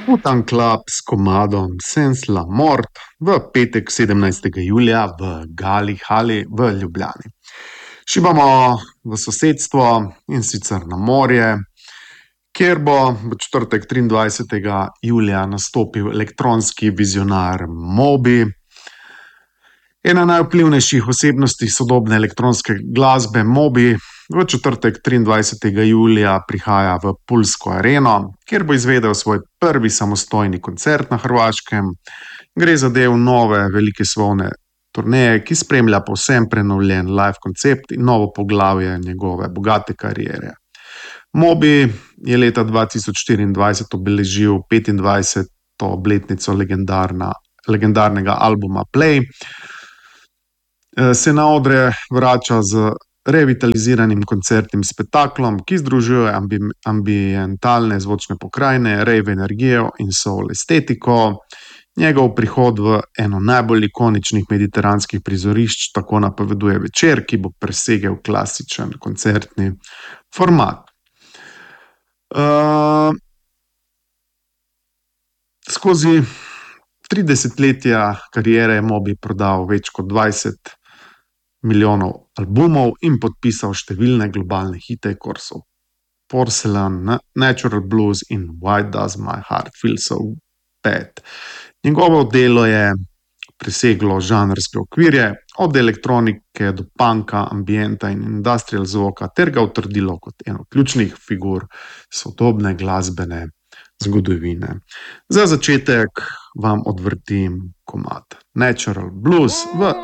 Mutant Club s komadom Sense la Mort v petek 17. julija v Gali Hali v Ljubljani. Šibamo v sosedstvo in sicer na morje, kjer bo v četrtek 23. julija nastopil elektronski vizionar Moby, ena najvplivnejših osebnosti sodobne elektronske glasbe. Moby v četrtek 23. julija prihaja v Pulsko areno, kjer bo izvedel svoj prvi samostojni koncert na Hrvaškem. Gre za del nove velike slovne turneje, ki spremlja povsem prenovljen live koncept in novo poglavje njegove bogate kariere. Moby je leta 2024 obeležil 25. obletnico legendarnega albuma Play. Se na odre vrača z revitaliziranim koncertnim spektaklom, ki združuje ambientalne zvočne pokrajine, rave energijo in soul estetiko. Njegov prihod v eno najbolj ikoničnih mediteranskih prizorišč tako napoveduje večer, ki bo presegel klasičen koncertni format. Skozi 3 desetletja kariere je Moby prodal več kot 20 milijonov albumov in podpisal številne globalne hite, kot so Porcelain, Natural Blues in Why Does My Heart Feel So Bad. Njegovo delo je preseglo žanrske okvirje, od elektronike do punka, ambienta in industrial zvoka, ter ga utrdilo kot eno ključnih figur sodobne glasbene zgodovine. Za začetek vam odvrtim komad Natural Blues v